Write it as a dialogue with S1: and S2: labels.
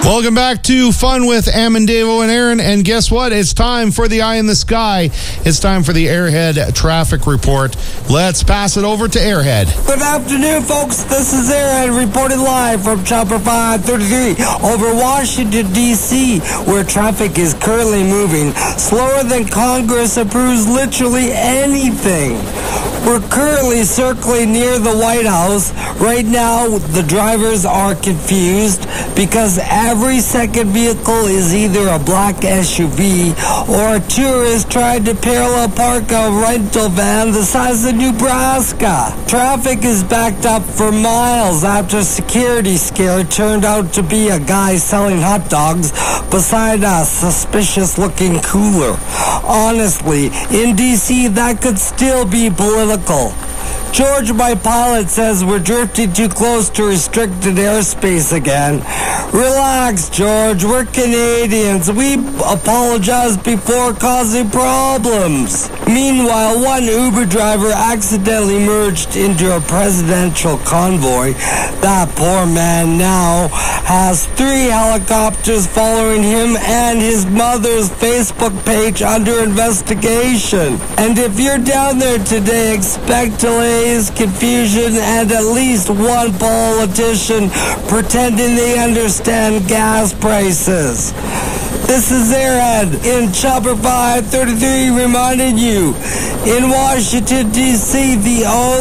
S1: Welcome back to Fun with Amendevo and Aaron. And guess what? It's time for the Eye in the Sky. It's time for the Airhead Traffic Report. Let's pass it over to Airhead.
S2: Good afternoon, folks. This is Airhead reporting live from Chopper 533 over Washington, D.C., where traffic is currently moving slower than Congress approves literally anything. We're currently circling near the White House. Right now, the drivers are confused because every second vehicle is either a black SUV or a tourist trying to parallel park a rental van the size of Nebraska. Traffic is backed up for miles after a security scare turned out to be a guy selling hot dogs beside a suspicious-looking cooler. Honestly, in D.C., that could still be political. George, my pilot, says we're drifting too close to restricted airspace again. Relax, George. We're Canadians. We apologize before causing problems. Meanwhile, one Uber driver accidentally merged into a presidential convoy. That poor man now has 3 helicopters following him and his mother's Facebook page under investigation. And if you're down there today, expect delays, confusion, and at least one politician pretending they understand gas prices. This is Airhead in Chopper 533 reminding you, in Washington, D.C., the